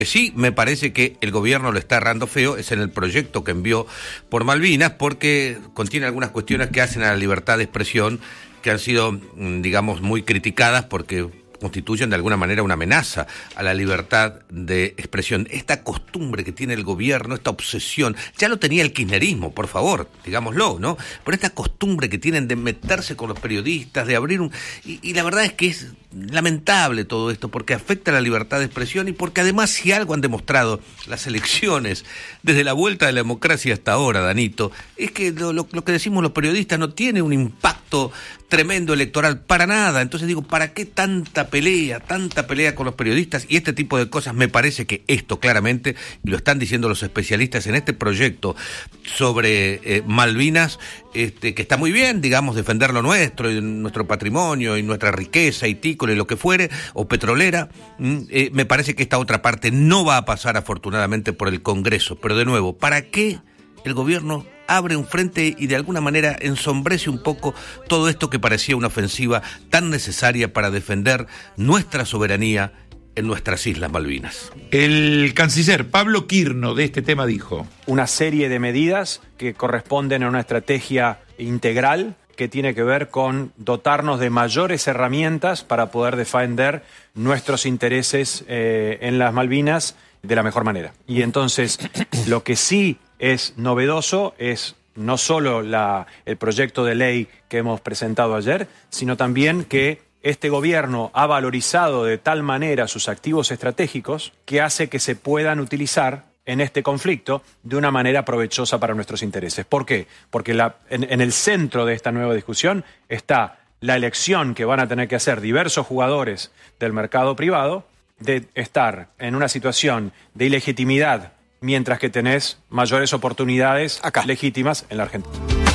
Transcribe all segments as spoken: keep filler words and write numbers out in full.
Sí, me parece que el gobierno lo está errando feo, es en el proyecto que envió por Malvinas, porque contiene algunas cuestiones que hacen a la libertad de expresión, que han sido, digamos, muy criticadas porque constituyen de alguna manera una amenaza a la libertad de expresión. Esta costumbre que tiene el gobierno, esta obsesión, ya lo tenía el kirchnerismo, por favor, digámoslo, ¿no? Pero esta costumbre que tienen de meterse con los periodistas, de abrir un... Y, y la verdad es que es lamentable todo esto, porque afecta a la libertad de expresión y porque además, si algo han demostrado las elecciones, desde la vuelta de la democracia hasta ahora, Danito, es que lo, lo, lo que decimos los periodistas no tiene un impacto tremendo electoral para nada. Entonces digo, ¿para qué tanta pelea, tanta pelea con los periodistas? Y este tipo de cosas, me parece que esto claramente, y lo están diciendo los especialistas en este proyecto sobre eh, Malvinas, este, que está muy bien, digamos, defender lo nuestro, y nuestro patrimonio, y nuestra riqueza, y tícola, y lo que fuere, o petrolera, eh, me parece que esta otra parte no va a pasar afortunadamente por el Congreso. Pero de nuevo, ¿para qué el gobierno abre un frente y de alguna manera ensombrece un poco todo esto que parecía una ofensiva tan necesaria para defender nuestra soberanía en nuestras Islas Malvinas? El canciller Pablo Quirno de este tema dijo: una serie de medidas que corresponden a una estrategia integral que tiene que ver con dotarnos de mayores herramientas para poder defender nuestros intereses eh, en las Malvinas de la mejor manera. Y entonces, lo que sí es novedoso es no solo la, el proyecto de ley que hemos presentado ayer, sino también que este gobierno ha valorizado de tal manera sus activos estratégicos que hace que se puedan utilizar en este conflicto de una manera provechosa para nuestros intereses. ¿Por qué? Porque la, en, en el centro de esta nueva discusión está la elección que van a tener que hacer diversos jugadores del mercado privado de estar en una situación de ilegitimidad mientras que tenés mayores oportunidades acá legítimas en la Argentina.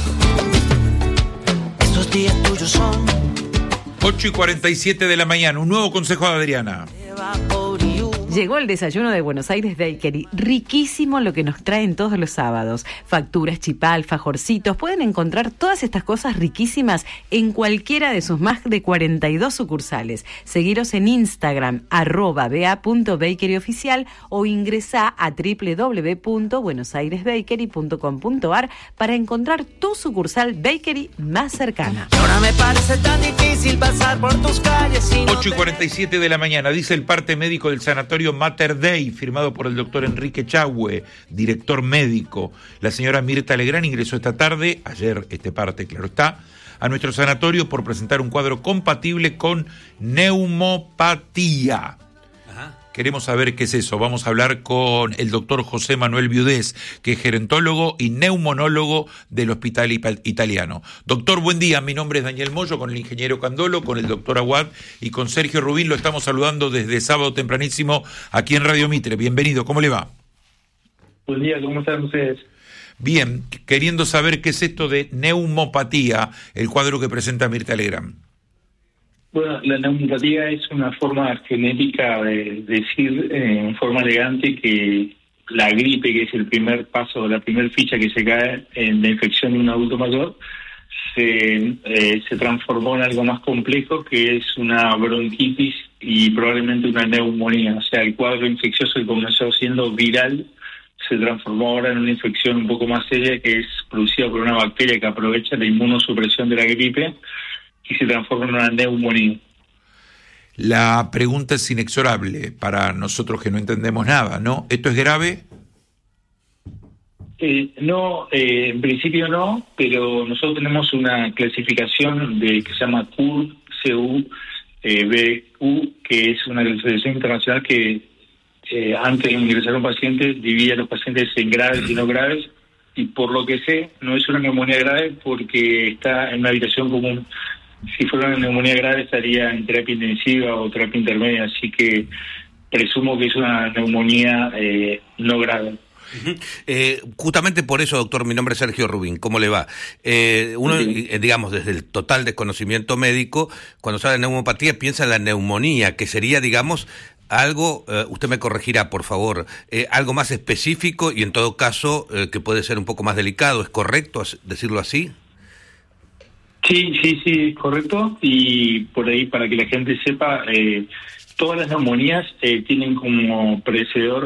Estos días tuyos son ocho y cuarenta y siete de la mañana, un nuevo consejo de Adriana. Llegó el desayuno de Buenos Aires Bakery, riquísimo lo que nos traen todos los sábados. Facturas, chipá, alfajorcitos, pueden encontrar todas estas cosas riquísimas en cualquiera de sus más de cuarenta y dos sucursales. Seguiros en Instagram, arroba ba punto bakery oficial o ingresá a doble u doble u doble u punto buenos aires bakery punto com punto a r para encontrar tu sucursal Bakery más cercana. Ahora me parece tan difícil pasar por tus calles. Y no ocho y cuarenta y siete de la mañana, dice el parte médico del sanatorio Mater Dei, firmado por el doctor Enrique Chahue, director médico. La señora Mirta Legrand ingresó esta tarde, ayer este parte, claro está, a nuestro sanatorio por presentar un cuadro compatible con neumopatía. Ajá. Queremos saber qué es eso. Vamos a hablar con el doctor José Manuel Viudés, que es gerontólogo y neumonólogo del Hospital Italiano. Doctor, buen día. Mi nombre es Daniel Moyo, con el ingeniero Candolo, con el doctor Aguad y con Sergio Rubín. Lo estamos saludando desde sábado tempranísimo aquí en Radio Mitre. Bienvenido. ¿Cómo le va? Buen día. ¿Cómo están ustedes? Bien. Queriendo saber qué es esto de neumopatía, el cuadro que presenta Mirta Legrand. Bueno, la neumopatía es una forma genética de decir eh, en forma elegante que la gripe, que es el primer paso, la primera ficha que se cae en la infección de un adulto mayor, se, eh, se transformó en algo más complejo, que es una bronquitis y probablemente una neumonía. O sea, el cuadro infeccioso que comenzó siendo viral se transformó ahora en una infección un poco más seria, que es producida por una bacteria que aprovecha la inmunosupresión de la gripe y se transforma en una neumonía. La pregunta es inexorable para nosotros que no entendemos nada, ¿no? ¿Esto es grave? Eh, no, eh, en principio no, pero nosotros tenemos una clasificación de que se llama C U R, C U B U, que es una clasificación internacional que eh, antes de ingresar a un paciente divide a los pacientes en graves y no graves, y por lo que sé, no es una neumonía grave porque está en una habitación común. Si fuera una neumonía grave estaría en terapia intensiva o terapia intermedia, así que presumo que es una neumonía eh, no grave. Uh-huh. Eh, justamente por eso, doctor, mi nombre es Sergio Rubín, ¿cómo le va? Eh, uno, sí. eh, digamos, desde el total desconocimiento médico, cuando se habla de neumopatía piensa en la neumonía, que sería, digamos, algo, eh, usted me corregirá, por favor, eh, algo más específico y en todo caso eh, que puede ser un poco más delicado, ¿es correcto decirlo así? Sí, sí, sí, es correcto, y por ahí para que la gente sepa, eh, todas las neumonías eh, tienen como precededor